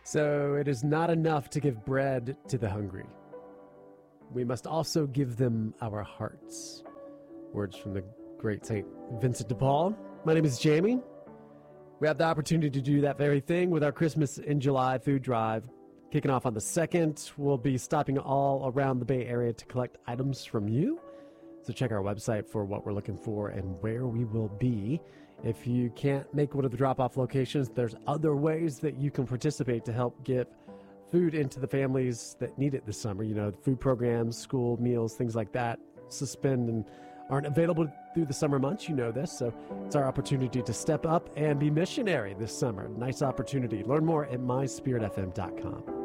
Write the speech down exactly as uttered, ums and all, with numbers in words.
So it is not enough to give bread to the hungry. We must also give them our hearts. Words from the great Saint Vincent de Paul. My name is Jamie. We have the opportunity to do that very thing with our Christmas in July food drive. Kicking off on the second, we'll be stopping all around the Bay Area to collect items from you. So check our website for what we're looking for and where we will be. If you can't make one of the drop-off locations, there's other ways that you can participate to help get food into the families that need it this summer. You know, food programs, school meals, things like that suspend and aren't available through the summer months. You know this, so it's our opportunity to step up and be missionary this summer. Nice opportunity. Learn more at my spirit f m dot com.